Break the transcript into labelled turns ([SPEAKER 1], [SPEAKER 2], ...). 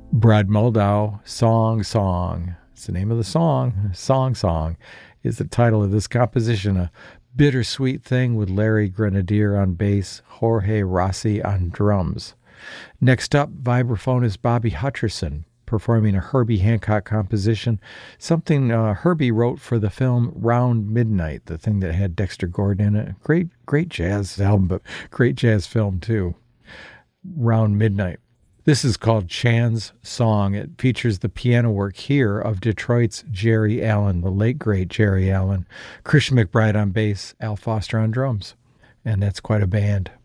[SPEAKER 1] Brad Moldau, Song Song. It's the name of the song. Song Song is the title of this composition. A bittersweet thing with Larry Grenadier on bass, Jorge Rossi on drums. Next up, vibraphonist Bobby Hutcherson performing a Herbie Hancock composition, something Herbie wrote for the film Round Midnight, the thing that had Dexter Gordon in it. Great jazz album, but great jazz film too. Round Midnight. This is called Chan's Song. It features the piano work here of Detroit's Jerry Allen, the late great Jerry Allen, Christian McBride on bass, Al Foster on drums. And that's quite a band.